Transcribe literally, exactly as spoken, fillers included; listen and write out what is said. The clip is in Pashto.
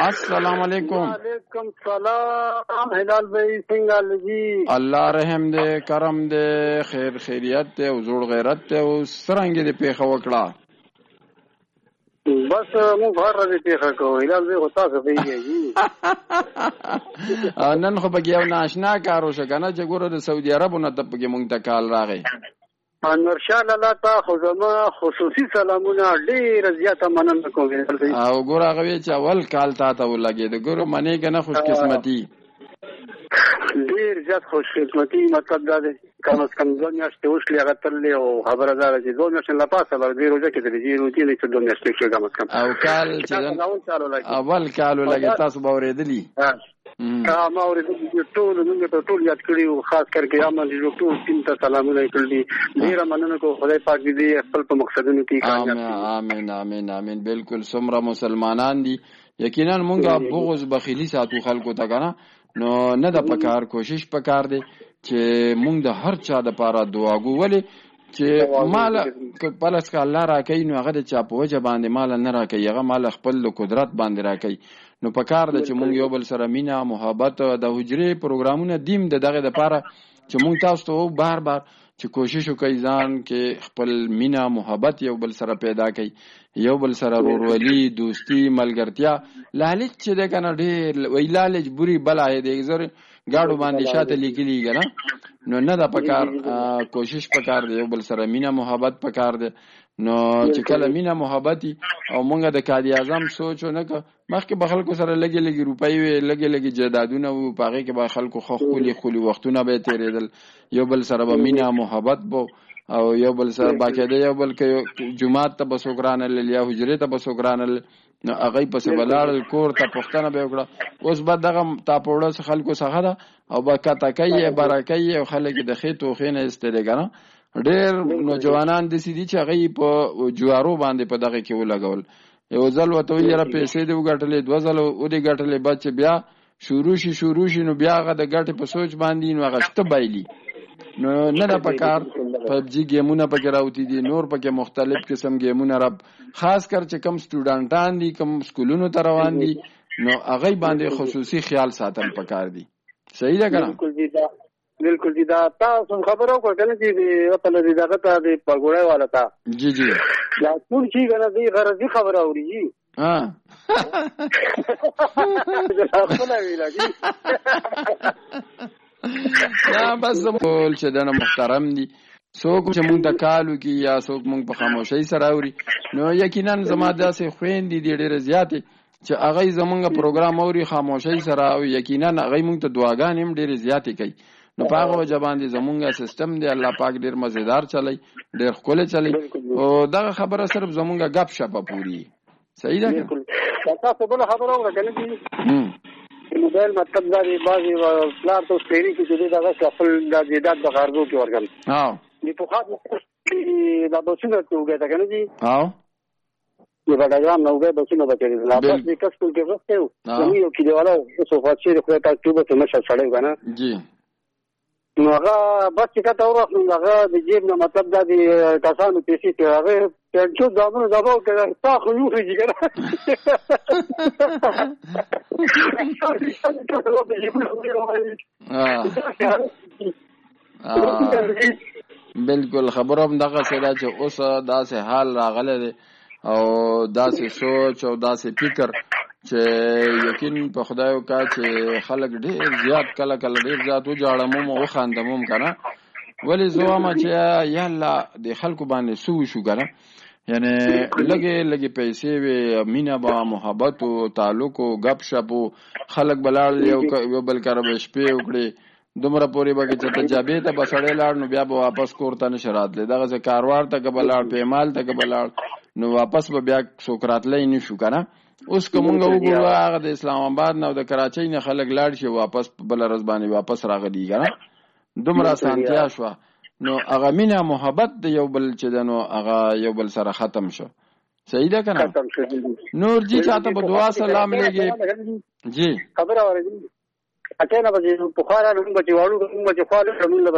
السلام علیکم. وعلیکم سلام هلال بھائی څنګه جی؟ الله رحم دې کرم دې خیر خیریت دې او زوړ غیرت دې او سرنګ دې پیښه وکړه. بس مو غار دې پیښه کوو هلال بھائی غوسه کوي جی. نن خو بګ یو ناشنا کارو شو کنه چې ګوره د سعودي عربو نه ته بګ مونږ ته کال راغی. انورشاه لاله تا خو زما خصوصي سلامونه ډیر زیاته مننه کوم. او ګوره هغه چې اول کال تا ته ولګي د ګوره منی کنه خوش قسمتي ډیر زیات خوش قسمتي مطلب دا دی کم از کم دوه میاشتې وشلې هغه تللې او خبره دا ده چې دوه میاشتې له پاسه به دې روژه کې د دې روټین چې دوه میاشتې شوې کم از کم او کال چې اول کال ولګي تاسو به اورېدلي ما اورېدلي ټول موږ ته ټول یاد کړي او خاص کر کې عمل ډاکټر ټیم ته سلامونه کړي. ډیره مننه کوم خدای پاک دې خپل په مقصدونو کې کامیاب امين امين امين. بالکل څومره مسلمانان دي یقینا مونږه بغض بخیلی ساتو خلکو ته کنه نو نه د پکار کوشش پکار دی چې مونږ د هر چا د پاره دعاګو ولې چې مال پلس کا الله راکې نو هغه د چا په وجه باندې مال نه راکې هغه مال خپل د قدرت باندې راکې نو پکار دی چې مونږ یو بل سره مینا محبت د حجرې پروګرامونه دیم د دغه د پاره چې مونږ تاسو ته بار بار چې کوشش وکړئ ځان کې خپل مینا محبت یو بل سره پیدا کړئ یو بل سره ورورولي دوستی ملګرتیا. لالچ چې ده کنه ډېر وی لالچ بری بلا دی زر گاډو باندې شاته لیکلي کنه نو نه دا پکار کوشش پکار دی یو بل سره مینا محبت پکار دی. نو چې کله مینا محبتي او مونږ د قائد اعظم سوچو نه ک مخکې به خلکو سره لګي لګي روپۍ وي لګي لګي جیدادونه وو پاغه کې به خلکو خو خولي خولي وختونه به تیرېدل یو بل سره به مینا محبت بو او یو بل سره باقاعده یو بل کې جمعات ته بسوګران لیا حجره ته بسوګران نو هغه پس بلال کور ته پښتنه به وکړه اوس بعد دغه تاپوړه خلکو څخه ده او باکاته کوي برکې او خلک د خېتو خینه استریګنه ډېر نوجوانان د سې دي چې هغه په جوارو باندې په دغه کې ولګول یو ځل وته یې را پیسې دی وګټلې دوه ځل او دې ګټلې بچ بیا شروع شي شروع شي نو بیا هغه د ګټې په سوچ باندې نو هغه شته بایلی نو نه دا پکار پبجی گیمونه پکې راوتی دي نور پکې مختلف قسم گیمونه رب خاص کر چې کم سټوډنټان دي کم سکولونو ته روان دي نو هغه باندې خصوصي خیال ساتل پکار دي. صحیح ده کنه؟ بالکل دي دا بالکل دي دا تاسو خبرو کو کنه چې وته دې دغه ته د پګوړای والا تا جی جی دا ټول شي کنه دې غرضی خبره اوري جی ها خپل ویلا جی یا بس ټول چې دنه محترم دي څوک چې مونږ د کالو کې یا څوک مونږ په خاموشۍ سره اوري نو یقینا زما داسې خويندې دي ډېرې زیاتې چې هغه زمونږ پروګرام اوري خاموشۍ سره او یقینا هغه مونږ ته دعاګانې هم ډېرې زیاتې کوي نو په هغه وجه باندې زمونږ سیستم دی الله پاک ډېر مزیدار چلی ډېر ښکلی چلی او دغه خبره صرف زمونږ غپ شپه پوری. صحیح ده بالکل تاسو بل خبره وکړه چې موبایل مطلب دا دی بازي پلار ته سپېری کې چې دغه خپل د جیدات د غرضو کې ورغل ها دی په خاطر دا بوڅنه ته وګورئ کنه جی ها یو بډاګرام نو وګورئ بوڅنه بچی لا پاس د کسکول کې وسته یو یو کې دیواله صوفات چې خو ته ټوبه ته مشه سړی کنه جی نو هغه بس چې کته ورخلو هغه د جیب نه مطلب دا دی کسانو پیسې ته هغه پنځو ځامنو دباو کړه تا خو یو ځای کړه بالکل خبروم دغه سره چې اوس داسې حال راغله دی او داسې سوچ او داسې فکر چې یقین په خدایو کا چې خلک ډېر زیات کله کله ډېر زیات وجاړم او خاندموم کنه ولی زوامه چې یا الله د خلکو باندې سو شو کنه یعنی لګي لګي پیسې وي مینا با محبت او تعلق او غپ شپ خلک بلال یو بل کار به شپې وکړي دومره پوری بګی چې ته جابې ته بسړې لاړ نو بیا به واپس کوړه نشرات لې دغه ځ کاروار ته کبلاړ پیمال ته کبلاړ نو واپس به بیا سوکراتلې نه شو کنه اوس کومه وګورو هغه د اسلام آباد نه او د کراچۍ نه خلک لاړ شي واپس بل ورځ باندې واپس راغلي کنه دومره سانتیا شو نو هغه مینا محبت د یو بل چې دنو هغه یو بل سره ختم شو. صحیح ده کنه نور جی چاته په دعا سلام لګي جی خبر اورئ اته نه بجې په خارا نوم بچي واړو نوم بچي خالو